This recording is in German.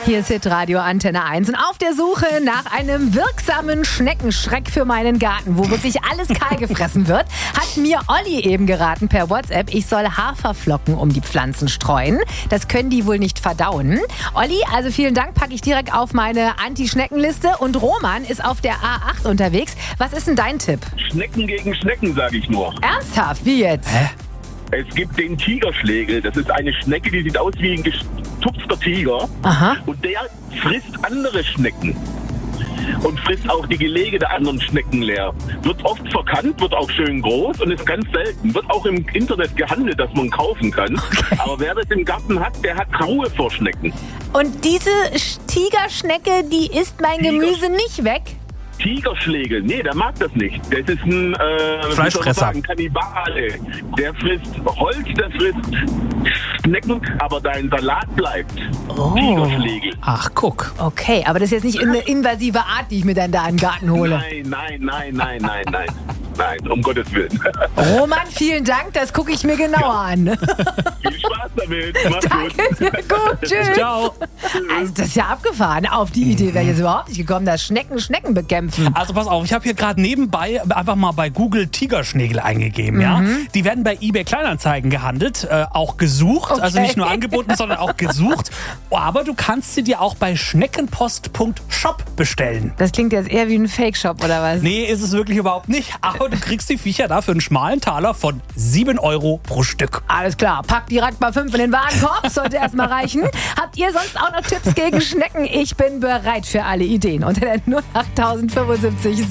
Hier ist Hitradio Antenne 1 und auf der Suche nach einem wirksamen Schneckenschreck für meinen Garten, wo wirklich alles kahl gefressen wird, hat mir Olli eben geraten per WhatsApp, ich soll Haferflocken um die Pflanzen streuen. Das können die wohl nicht verdauen. Olli, also vielen Dank, packe ich direkt auf meine Anti-Schneckenliste. Und Roman ist auf der A8 unterwegs. Was ist denn dein Tipp? Schnecken gegen Schnecken, sage ich nur. Ernsthaft? Wie jetzt? Es gibt den Tigerschlegel. Das ist eine Schnecke, die sieht aus wie ein gestupfter Tiger. Aha. Und der frisst andere Schnecken. Und frisst auch die Gelege der anderen Schnecken leer. Wird oft verkannt, wird auch schön groß und ist ganz selten. Wird auch im Internet gehandelt, dass man kaufen kann. Okay. Aber wer das im Garten hat, der hat Ruhe vor Schnecken. Und diese Tigerschnecke, die isst mein Gemüse nicht weg? Tigerschlegel, nee, der mag das nicht. Das ist ein Fleischfresser. ein Kannibale. Der frisst Holz, der frisst Schnecken, aber dein Salat bleibt. Oh. Tigerschlegel. Ach, guck. Okay, aber das ist jetzt nicht eine invasive Art, die ich mir dann da in den Garten hole. Nein, um Gottes Willen. Roman, vielen Dank, das gucke ich mir genauer an. Viel Spaß damit. Mach's gut. Danke dir, gut, tschüss. Ciao. Also das ist ja abgefahren. Auf die Idee wäre ich jetzt überhaupt nicht gekommen, dass Schnecken bekämpfen. Also pass auf, ich habe hier gerade nebenbei einfach mal bei Google Tigerschnegel eingegeben. Ja? Die werden bei eBay Kleinanzeigen gehandelt, auch gesucht. Okay. Also nicht nur angeboten, sondern auch gesucht. Aber du kannst sie dir auch bei schneckenpost.shop bestellen. Das klingt jetzt eher wie ein Fake-Shop, oder was? Nee, ist es wirklich überhaupt nicht. Aber du kriegst die Viecher da für einen schmalen Taler von 7 Euro pro Stück. Alles klar, packt direkt mal 5 in den Warenkorb, sollte erstmal reichen. Habt ihr sonst auch noch Tipps gegen Schnecken? Ich bin bereit für alle Ideen. Unter der 08075